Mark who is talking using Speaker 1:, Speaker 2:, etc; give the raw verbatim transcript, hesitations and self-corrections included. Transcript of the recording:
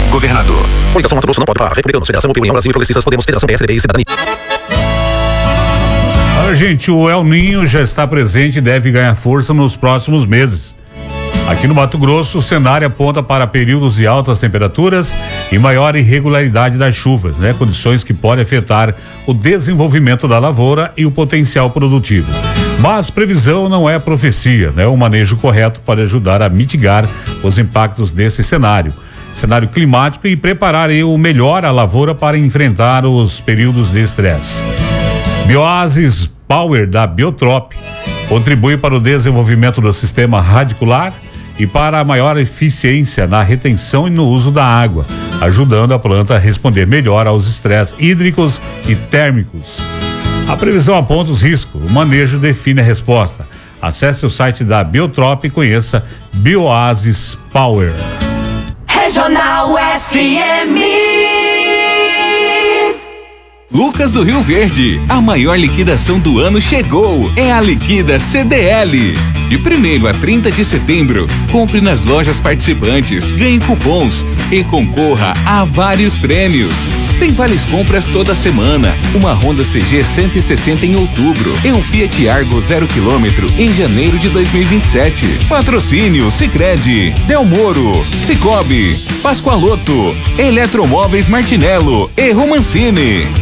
Speaker 1: governador. Coligação Mato Grosso não pode parar. Republicanos, Federação União Brasil e Progressistas, Podemos, Federação P S D B e Cidadania.
Speaker 2: Olha, gente, o El Ninho já está presente e deve ganhar força nos próximos meses. Aqui no Mato Grosso, o cenário aponta para períodos de altas temperaturas e maior irregularidade das chuvas, né? Condições que podem afetar o desenvolvimento da lavoura e o potencial produtivo. Mas previsão não é profecia, né? O manejo correto pode ajudar a mitigar os impactos desse cenário. Cenário climático e preparar aí o melhor a lavoura para enfrentar os períodos de estresse. Bioasis Power da Biotrop contribui para o desenvolvimento do sistema radicular e para a maior eficiência na retenção e no uso da água, ajudando a planta a responder melhor aos estresses hídricos e térmicos. A previsão aponta os riscos, o manejo define a resposta. Acesse o site da Biotrop e conheça Bioasis Power.
Speaker 3: Regional F M.
Speaker 4: Lucas do Rio Verde, a maior liquidação do ano chegou. É a Liquida C D L. De primeiro a trinta de setembro, compre nas lojas participantes, ganhe cupons e concorra a vários prêmios. Tem várias compras toda semana. Uma Honda C G cento e sessenta em outubro e um Fiat Argo zero quilômetro em janeiro de dois mil e vinte e sete. Patrocínio Sicredi, Del Moro, Cicobi, Pascoaloto, Eletromóveis Martinello e Romancini.